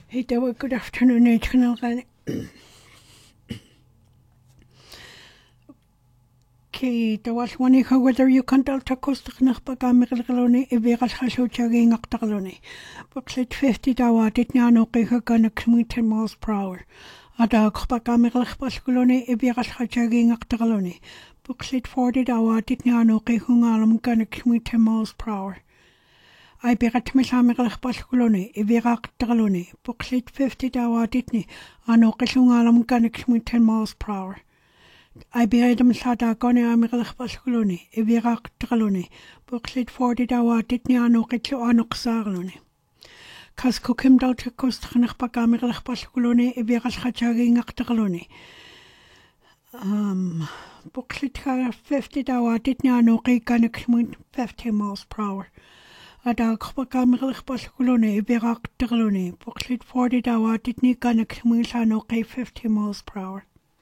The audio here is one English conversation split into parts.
Hey, Dewa, good afternoon, H-Canal. Okay, the was one whether you can tell Tacosta Nachpagamiloni, if we got Hasho chugging up Taloni. Booklet 50 dawa did not gonna commute 10 miles per hour. Ada Kopagamil Pasculoni, if we got chugging up Taloni. Booklet 40 dawa did not hungalam gonna commute 10 miles per hour. I begat Mishamilach Pasculoni, if we got Taloni. Booklet 50 dawa didn't hungalam gonna commute 10 miles per hour. I bereid sada gone amigalach pasculoni, evirak traloni, booklet 40 dawa ditni anokitlo anoxarloni. Kas kukim dal to kostranach bagamigalach pasculoni, eviras hachaging actraloni. Booklet 50 dawa ditni anoki ganakmun 50 miles per hour. Ada bagamigalach pasculoni, evirak traloni, booklet 40 dawa ditni ganakmun anoki 50 miles per hour.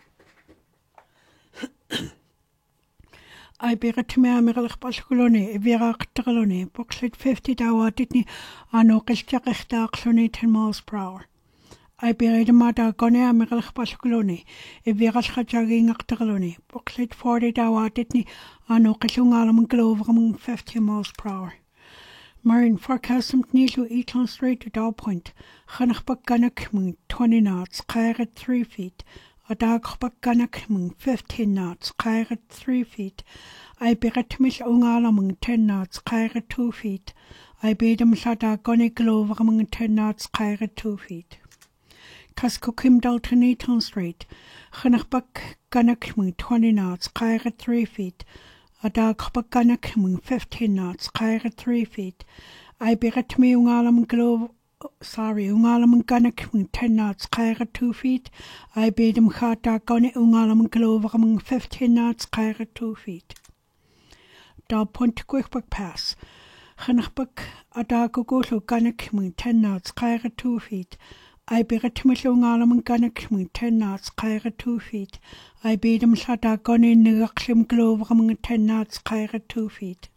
I begat me amigalach pasculoni, evirak traloni, booklet 50 dawa ditni anokistakta 10 miles per hour. I bereid mada gone amigalach pasculoni, eviras hachaging actraloni, booklet 40 dawa ditni anokisungalam gloveram 50 miles per hour. Marine forecast nilu Eton Strait to Dow Point, Hanachbakanak 20 knots, Kairat 3 feet. Adag Bakanak 15 knots, Kairat 3 feet. I begat mich ungalam 10 knots, Kairat 2 feet. I bedem sada goni glover among 10 knots, Kairat 2 feet. Kaskokim Dalton Eton Strait, Hanachbak Ganak 20 knots, Kairat 3 feet. Adag Bakanak 15 knots, Kairat 3 feet. I begat me ungalam glover. Ungalam ganak 10 knots, Kairat 2 feet. I bade him chata gone ungalam glover 15 knots, Kairat 2 feet. Da Point Quickbuck Pass. Hanachbuck Adagogolo ganak 10 knots, Kairat 2 feet. I begat ungalam ganak 10 knots, Kairat 2 feet. I bade him chata gone nugaklim glover 10 knots, Kairat 2 feet.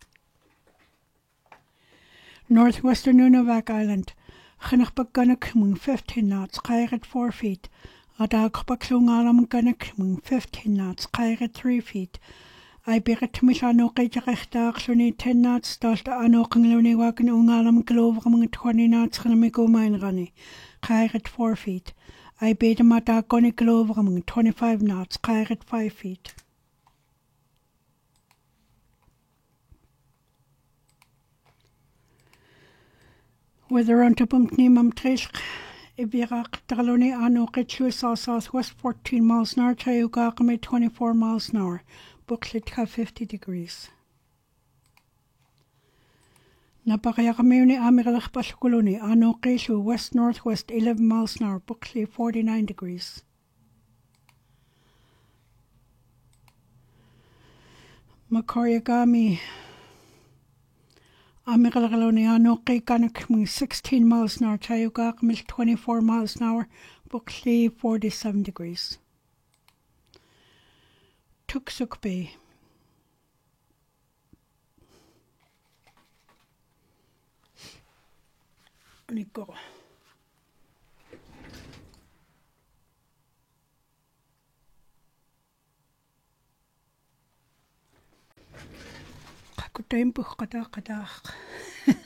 Northwestern Nunavak Island. Hanachbak ganak 15 knots, Kairat 4 feet. Adagabak lungalam ganak 15 knots, Kairat 3 feet. I begat mishano kajachta xuni 10 knots, dalta anokangluni wagan ungalam glover 20 knots, Hanamigo Mainrani, Kairat 4 feet. I bade mata goni glover 25 knots, Kairat 5 feet. Weather on Tupumtni Mamtrish, Ibirak, Draloni, Ano, Kitchu, southwest 14 miles an hour, Chayugakame 24 miles an hour, Buklitcha 50 degrees. Napariakamuni, Amiralach Bashkuluni, Ano, Kishu, west northwest 11 miles an hour, Bukli 49 degrees. Makoriagami. Amigaloniano Ganak 16 miles an hour, Chayugak 24 miles an hour, Bukli 47 degrees. Tuksuk Bay. Nico. Good time, Bukadakadach.